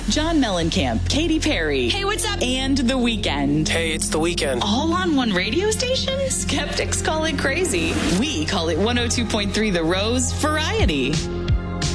John Mellencamp, Katy Perry. Hey, what's up? And The Weeknd. Hey, it's The Weeknd. All on one radio station? Skeptics call it crazy. We call it 102.3 The Rose Variety.